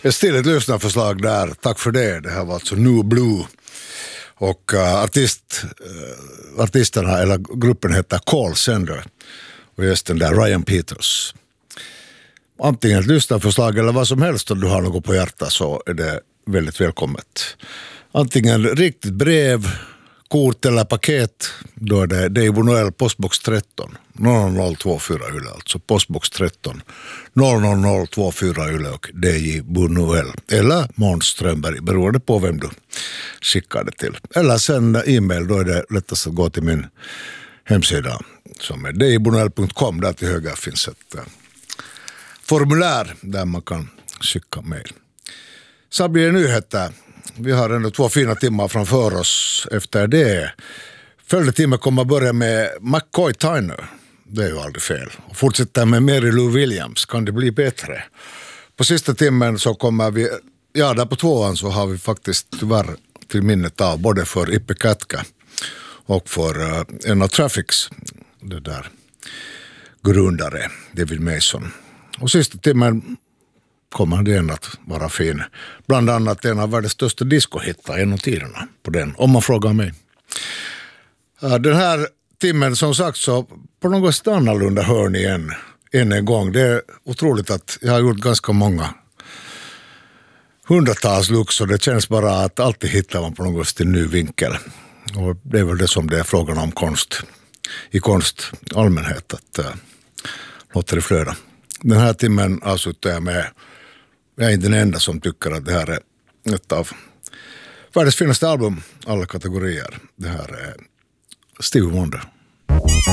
Ett stiligt lyssnarförslag där, tack för det. Det här var alltså New Blue. Och artisterna eller gruppen heter Call Sender. Och gästen där Ryan Peters. Antingen ett lyssnarförslag eller vad som helst om du har något på hjärta så är det väldigt välkommet. Antingen riktigt brev, kort eller paket, då är det Dave Noel postbox 13 00024 Yle, alltså postbox 13 00024 Yle och DJ Noel eller Måns Strömberg, beroende på vem du skickar det till. Eller sen e-mail, då är det lättast att gå till min hemsida som är djbonoel.com. Där till höger finns ett formulär där man kan skicka mejl. Så blir det nyheter. Vi har ändå 2 fina timmar framför oss efter det. Följetimmen kommer att börja med McCoy Tyner. Det är ju aldrig fel. Och fortsätter med Mary Lou Williams. Kan det bli bättre? På sista timmen så kommer vi... Ja, där på 2:an så har vi faktiskt tyvärr till minnet av både för Ippe Kätkä och för en av Traffics, det där grundare David Mason. Och sista timmen kommer den att vara fin. Bland annat en av världens största discohittar genom tiderna på den, om man frågar mig. Den här timmen som sagt så på något sätt annorlunda hör ni än en gång. Det är otroligt att jag har gjort ganska många hundratals looks och det känns bara att alltid hittar man på något sätt en ny vinkel. Och det är väl det som det är frågan om konst i konst allmänhet att låta det flöda. Den här timmen avslutar jag med, jag är inte den enda som tycker att det här är ett av världens finaste album, alla kategorier. Det här är Stevie Wonder.